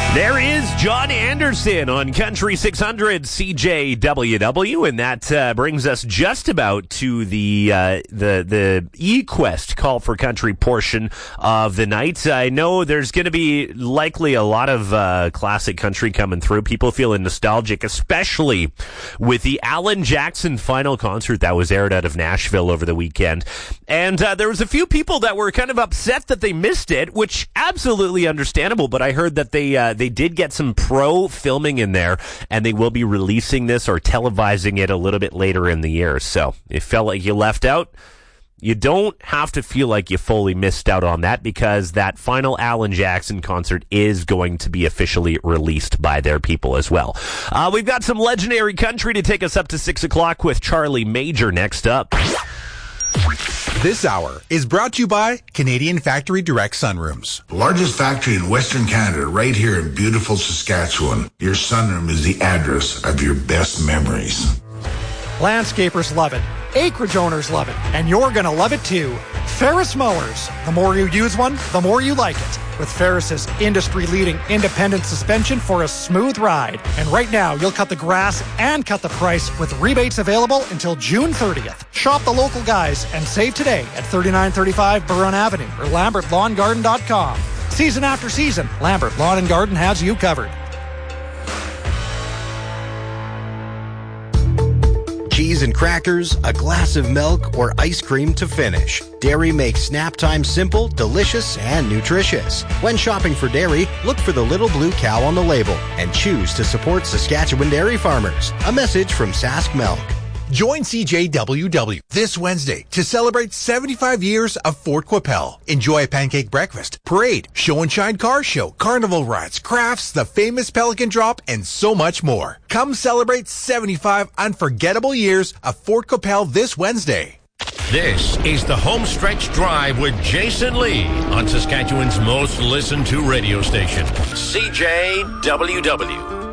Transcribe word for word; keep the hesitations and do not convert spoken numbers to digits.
There is John Anderson on Country six hundred C J W W, and that uh, brings us just about to the uh, the the eQuest Call for Country portion of the night. I know there's going to be likely a lot of uh, classic country coming through. People feeling nostalgic, especially with the Alan Jackson final concert that was aired out of Nashville over the weekend. And uh, there was a few people that were kind of upset that they missed it, which absolutely understandable, but I heard that they uh, they did get some pro filming in there, and they will be releasing this or televising it a little bit later in the year. So if you felt like you left out, you don't have to feel like you fully missed out on that, because that final Alan Jackson concert is going to be officially released by their people as well. Uh, we've got some legendary country to take us up to six o'clock with Charlie Major next up. This hour is brought to you by Canadian Factory Direct Sunrooms. Largest factory in Western Canada, right here in beautiful Saskatchewan. Your sunroom is the address of your best memories. Landscapers love it. Acreage owners love it. And you're going to love it too. Ferris Mowers. The more you use one, the more you like it. With Ferris's industry-leading independent suspension for a smooth ride. And right now, you'll cut the grass and cut the price with rebates available until June thirtieth. Shop the local guys and save today at thirty-nine thirty-five Buron Avenue or Lambert Lawn Garden dot com. Season after season, Lambert Lawn and Garden has you covered. Cheese and crackers, a glass of milk, or ice cream to finish. Dairy makes snap time simple, delicious, and nutritious. When shopping for dairy, look for the little blue cow on the label and choose to support Saskatchewan dairy farmers. A message from Sask Milk. Join C J W W this Wednesday to celebrate seventy-five years of Fort Qu'Appelle. Enjoy a pancake breakfast, parade, show and shine car show, carnival rides, crafts, the famous Pelican Drop, and so much more. Come celebrate seventy-five unforgettable years of Fort Qu'Appelle this Wednesday. This is the Homestretch Drive with Jason Lee on Saskatchewan's most listened to radio station, C J W W.